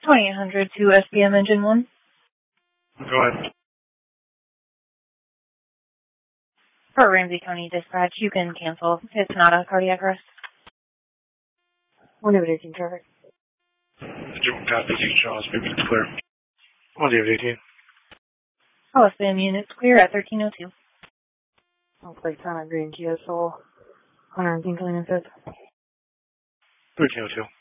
2800 to SBM Engine 1. Go ahead. For Ramsey County Dispatch, you can cancel. It's not a cardiac arrest. 118 traffic. Copy, Charles, maybe it's clear. 118. Oh, SBM unit's clear at 1302. I'll play Sonic Green Kia Soul. 110 clean and 5th. 1302.